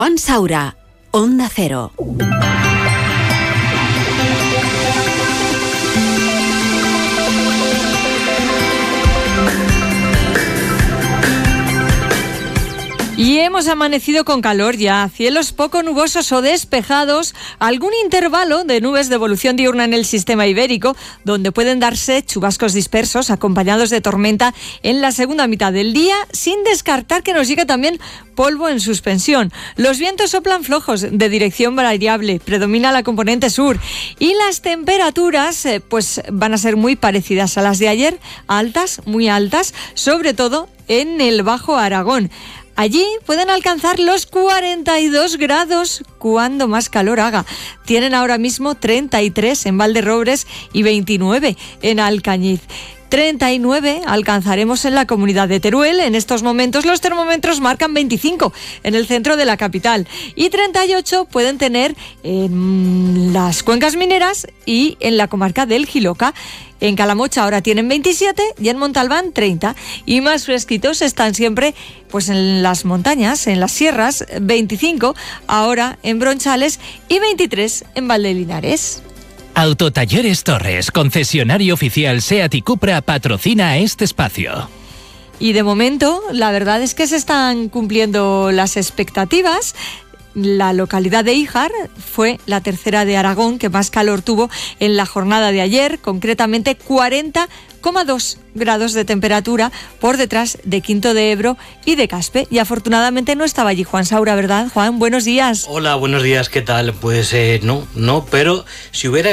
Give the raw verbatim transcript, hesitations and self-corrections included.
Juan Saura, Onda Cero. Y hemos amanecido con calor ya, cielos poco nubosos o despejados, algún intervalo de nubes de evolución diurna en el sistema ibérico, donde pueden darse chubascos dispersos acompañados de tormenta en la segunda mitad del día, sin descartar que nos llegue también polvo en suspensión. Los vientos soplan flojos de dirección variable, predomina la componente sur y las temperaturas eh, pues van a ser muy parecidas a las de ayer, altas, muy altas, sobre todo en el Bajo Aragón. Allí pueden alcanzar los cuarenta y dos grados cuando más calor haga. Tienen ahora mismo treinta y tres en Valderrobres y veintinueve en Alcañiz. treinta y nueve alcanzaremos en la comunidad de Teruel. En estos momentos los termómetros marcan veinticinco en el centro de la capital y treinta y ocho pueden tener en las cuencas mineras y en la comarca del Jiloca. En Calamocha ahora tienen veintisiete y en Montalbán treinta. Y más fresquitos están siempre pues en las montañas, en las sierras, veinticinco ahora en Bronchales y veintitrés en Valdelinares. Autotalleres Torres, concesionario oficial SEAT y Cupra, patrocina este espacio. Y de momento, la verdad es que se están cumpliendo las expectativas. La localidad de Híjar fue la tercera de Aragón que más calor tuvo en la jornada de ayer, concretamente cuarenta coma dos grados de temperatura por detrás de Quinto de Ebro y de Caspe. Y afortunadamente no estaba allí Juan Saura, ¿verdad? Juan, buenos días. Hola, buenos días, ¿qué tal? Pues eh, no, no, pero si hubiera